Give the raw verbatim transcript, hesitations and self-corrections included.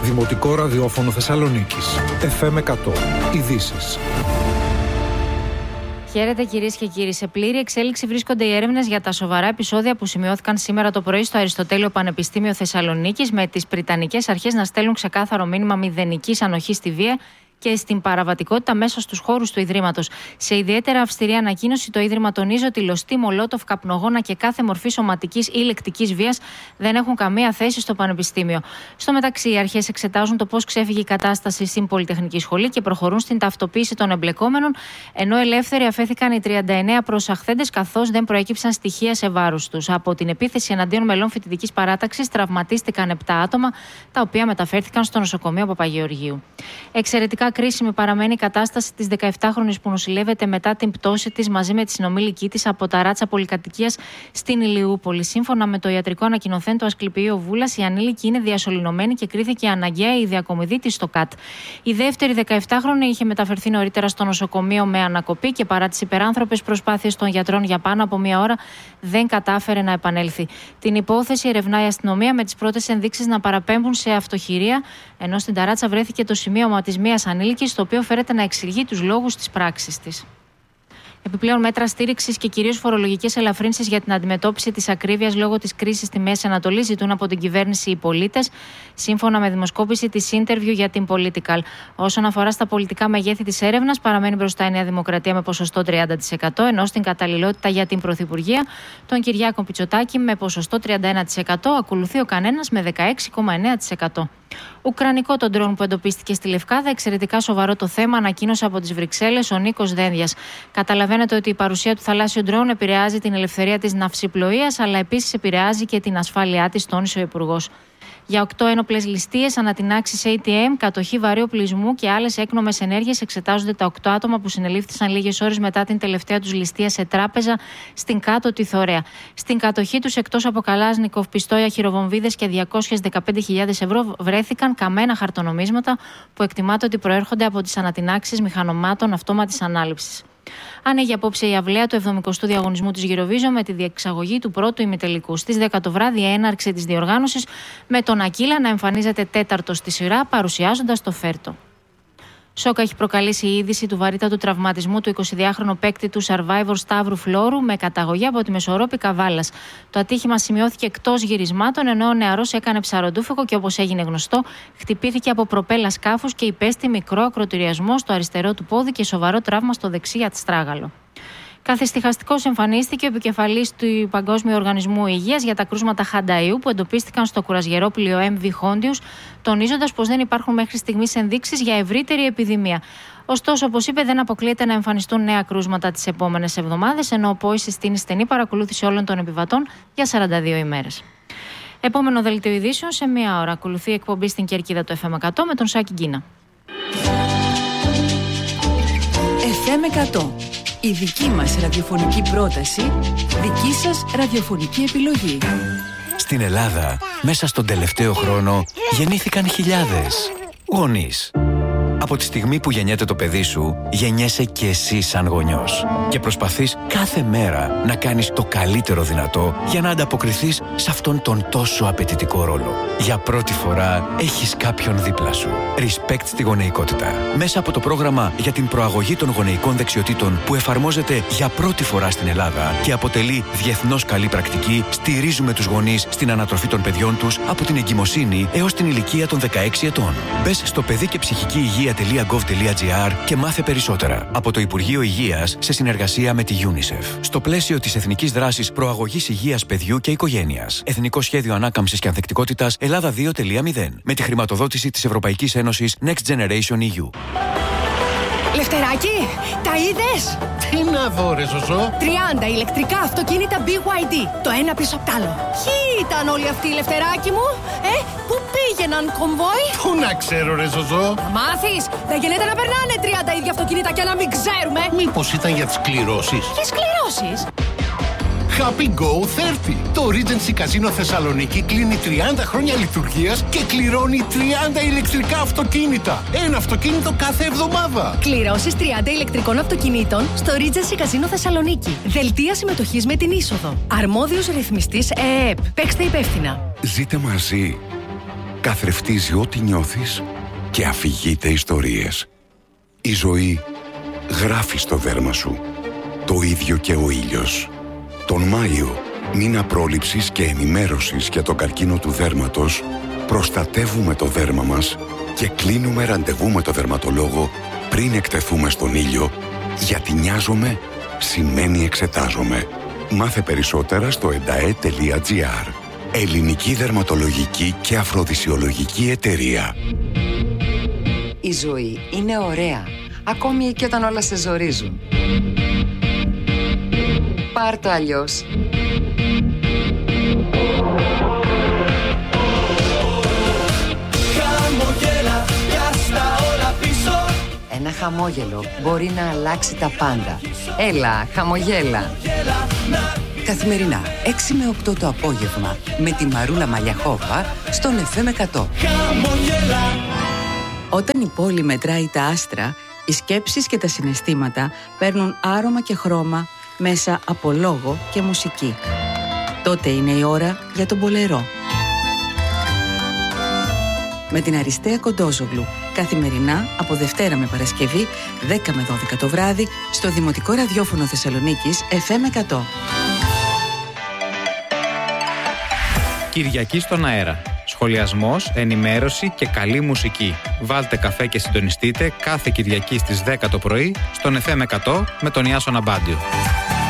Δημοτικό ραδιόφωνο Θεσσαλονίκης. εφ εμ εκατό. Ειδήσεις. Χαίρετε κυρίες και κύριοι. Σε πλήρη εξέλιξη βρίσκονται οι έρευνες για τα σοβαρά επεισόδια που σημειώθηκαν σήμερα το πρωί στο Αριστοτέλειο Πανεπιστήμιο Θεσσαλονίκης, με τις πριτανικές αρχές να στέλνουν ξεκάθαρο μήνυμα μηδενικής ανοχής στη βία και στην παραβατικότητα μέσα στους χώρους του Ιδρύματος. Σε ιδιαίτερα αυστηρή ανακοίνωση, το Ίδρυμα τονίζει ότι λωστή, μολότοφ, καπνογόνα και κάθε μορφή σωματικής ή λεκτικής βίας δεν έχουν καμία θέση στο Πανεπιστήμιο. Στο μεταξύ, οι αρχές εξετάζουν το πώς ξέφυγε η κατάσταση στην Πολυτεχνική Σχολή και προχωρούν στην ταυτοποίηση των εμπλεκόμενων, ενώ ελεύθεροι αφέθηκαν οι τριάντα εννέα προσαχθέντες, καθώς δεν προέκυψαν στοιχεία σε βάρος τους. Από την επίθεση εναντίον μελών φοιτητικής παράταξης τραυματίστηκαν επτά άτομα, τα οποία μεταφέρθηκαν στο νοσοκομείο Παπαγεωργίου. Εξαιρετικά κρίσιμη παραμένει η κατάσταση της δεκαεπτάχρονης που νοσηλεύεται μετά την πτώση της μαζί με τη συνομήλικη της από ταράτσα πολυκατοικίας στην Ηλιούπολη. Σύμφωνα με το ιατρικό ανακοινωθέν του Ασκληπίου Βούλας, η ανήλικη είναι διασωληνωμένη και κρίθηκε αναγκαία η διακομιδή της στο ΚΑΤ. Η δεύτερη δεκαεπτάχρονη είχε μεταφερθεί νωρίτερα στο νοσοκομείο με ανακοπή και παρά τις υπεράνθρωπες προσπάθειες των γιατρών για πάνω από μία ώρα δεν κατάφερε να επανέλθει. Την υπόθεση ερευνά η αστυνομία με τις πρώτες ενδείξεις να παραπέμπουν σε αυτοχειρία, ενώ στην ταράτσα βρέθηκε το σημείωμα της μίας ανήλικης, το οποίο φέρεται να εξηγεί τους λόγους της πράξης της. Επιπλέον, μέτρα στήριξης και κυρίως φορολογικές ελαφρύνσεις για την αντιμετώπιση της ακρίβειας λόγω της κρίσης στη Μέση Ανατολή ζητούν από την κυβέρνηση οι πολίτες, σύμφωνα με δημοσκόπηση της Interview για την Political. Όσον αφορά στα πολιτικά μεγέθη της έρευνας, παραμένει μπροστά η Νέα Δημοκρατία με ποσοστό τριάντα τοις εκατό, ενώ στην καταλληλότητα για την Πρωθυπουργία, τον Κυριάκο Μητσοτάκη με ποσοστό τριάντα ένα τοις εκατό, ακολουθεί ο Κανένας με δεκαέξι κόμμα εννέα τοις εκατό. Ουκρανικό τον ντρόουν που εντοπίστηκε στη Λευκάδα, εξαιρετικά σοβαρό το θέμα, ανακοίνωσε από τις Βρυξέλλες ο Νίκος Δένδιας. Καταλαβαίνετε ότι η παρουσία του θαλάσσιου ντρόουν επηρεάζει την ελευθερία της ναυσιπλοείας, αλλά επίσης επηρεάζει και την ασφάλειά της, τόνισε ο Υπουργός. Για οκτώ ένοπλες ληστείες, ανατινάξεις έι τι εμ, κατοχή βαρέου οπλισμού και άλλες έκνομες ενέργειες εξετάζονται τα οκτώ άτομα που συνελήφθησαν λίγες ώρες μετά την τελευταία τους ληστεία σε τράπεζα στην Κάτω τη Θωρέα. Στην κατοχή τους, εκτός από Καλάζνικοφ, πιστόλια, χειροβομβίδες και διακόσιες δεκαπέντε χιλιάδες ευρώ, βρέθηκαν καμένα χαρτονομίσματα που εκτιμάται ότι προέρχονται από τις ανατινάξεις μηχανωμάτων αυτόματης ανάληψης. Άνοιγε απόψε η αυλαία του εβδομηκοστού διαγωνισμού της Eurovision με τη διεξαγωγή του πρώτου ημιτελικού. Στις δέκα το βράδυ, η έναρξη της διοργάνωσης με τον Ακύλα να εμφανίζεται τέταρτος στη σειρά, παρουσιάζοντας το Φέρτο. Σόκα έχει προκαλέσει η είδηση του βαρύτατου τραυματισμού του εικοσιδυάχρονου παίκτη του Survivor Σταύρου Φλόρου με καταγωγή από τη Μεσορόπη Καβάλας. Το ατύχημα σημειώθηκε εκτός γυρισμάτων, ενώ ο νεαρός έκανε ψαροντούφεκο και, όπως έγινε γνωστό, χτυπήθηκε από προπέλα σκάφους και υπέστη μικρό ακροτηριασμό στο αριστερό του πόδι και σοβαρό τραύμα στο δεξί ατστράγαλο. Καθιστυχαστικός εμφανίστηκε ο επικεφαλής του Παγκόσμιου Οργανισμού Υγείας για τα κρούσματα Χανταϊού που εντοπίστηκαν στο κουρασγερόπλοιο εμ βι Χόντιους, τονίζοντας πως δεν υπάρχουν μέχρι στιγμής ενδείξεις για ευρύτερη επιδημία. Ωστόσο, όπως είπε, δεν αποκλείεται να εμφανιστούν νέα κρούσματα τις επόμενες εβδομάδες, ενώ ο ΠΟΗ συστήνει στενή παρακολούθηση όλων των επιβατών για σαράντα δύο ημέρες. Επόμενο δελτίο ειδήσεων σε μία ώρα. Ακολουθεί η εκπομπή στην Κερκίδα του εφ εμ εκατό με τον Σάκη Γκίνα. εφ εμ εκατό. Η δική μας ραδιοφωνική πρόταση, δική σας ραδιοφωνική επιλογή. Στην Ελλάδα, μέσα στον τελευταίο χρόνο, γεννήθηκαν χιλιάδες γονείς. Από τη στιγμή που γεννιέται το παιδί σου, γεννιέσαι και εσύ σαν γονιός. Και προσπαθείς κάθε μέρα να κάνεις το καλύτερο δυνατό για να ανταποκριθείς σε αυτόν τον τόσο απαιτητικό ρόλο. Για πρώτη φορά έχεις κάποιον δίπλα σου. Respect στη γονεϊκότητα. Μέσα από το πρόγραμμα για την προαγωγή των γονεϊκών δεξιοτήτων που εφαρμόζεται για πρώτη φορά στην Ελλάδα και αποτελεί διεθνώς καλή πρακτική, στηρίζουμε τους γονείς στην ανατροφή των παιδιών τους από την εγκυμοσύνη έως την ηλικία των δεκαέξι ετών. Μπες στο παιδί και ψυχική υγεία .gov.gr και μάθε περισσότερα. Από το Υπουργείο Υγείας σε συνεργασία με τη UNICEF. Στο πλαίσιο της Εθνικής Δράσης Προαγωγής Υγείας Παιδιού και Οικογένειας. Εθνικό Σχέδιο Ανάκαμψης και Ανθεκτικότητας Ελλάδα δύο τελεία μηδέν. Με τη χρηματοδότηση της Ευρωπαϊκής Ένωσης Next Generation ι γιου. Λευτεράκι, τα είδες? Τι να δω ρε Ζωζό? τριάντα ηλεκτρικά αυτοκίνητα μπι γουάι ντι, το ένα πίσω απ' τ' άλλο. Ποιοι ήταν όλοι αυτοί, Λευτεράκι μου? Ε, πού πήγαιναν, κομβόι? Πού να ξέρω ρε Ζωζό? Θα μάθεις, δεν γίνεται να περνάνε τριάντα ίδια αυτοκίνητα και να μην ξέρουμε. Μήπως ήταν για τις κληρώσεις? Ποιες κληρώσεις? Happy Go τριάντα. Το Regency Casino Θεσσαλονίκη κλείνει τριάντα χρόνια λειτουργίας και κληρώνει τριάντα ηλεκτρικά αυτοκίνητα. Ένα αυτοκίνητο κάθε εβδομάδα. Κληρώσεις τριάντα ηλεκτρικών αυτοκινήτων στο Regency Casino Θεσσαλονίκη. Δελτία συμμετοχής με την είσοδο. Αρμόδιος ρυθμιστής ΕΕΠ. Παίξτε υπεύθυνα. Ζείτε μαζί. καθρεφτίζει ό,τι νιώθεις και αφηγείται ιστορίες. Η ζωή γράφει στο δέρμα σου. Το ίδιο και ο ήλιος. Τον Μάιο, μήνα πρόληψης και ενημέρωσης για τον καρκίνο του δέρματος, προστατεύουμε το δέρμα μας και κλείνουμε ραντεβού με το δερματολόγο πριν εκτεθούμε στον ήλιο, γιατί νοιάζομαι σημαίνει εξετάζομαι. Μάθε περισσότερα στο ενταέ τελεία τζι άρ. Ελληνική Δερματολογική και Αφροδισιολογική Εταιρεία. Η ζωή είναι ωραία, ακόμη και όταν όλα σε ζορίζουν. Πάρ' το αλλιώς. Χαμογέλα, πιάστα όλα πίσω. Ένα χαμόγελο μπορεί να αλλάξει τα πάντα. Έλα, χαμογέλα. Καθημερινά, έξι με οκτώ το απόγευμα, με τη Μαρούλα Μαλιαχόβα, στον εφ εμ εκατό. Όταν η πόλη μετράει τα άστρα, οι σκέψεις και τα συναισθήματα παίρνουν άρωμα και χρώμα μέσα από λόγο και μουσική. Τότε είναι η ώρα για τον μπολερό. Με την Αριστεία Κοντόζογλου, καθημερινά από Δευτέρα με Παρασκευή, δέκα με δώδεκα το βράδυ, στο Δημοτικό Ραδιόφωνο Θεσσαλονίκης εφ εμ εκατό. Κυριακή στον αέρα. Σχολιασμός, ενημέρωση και καλή μουσική. Βάλτε καφέ και συντονιστείτε κάθε Κυριακή στις δέκα το πρωί στον εφ εμ εκατό με τον Ιάσονα Μπάντιο.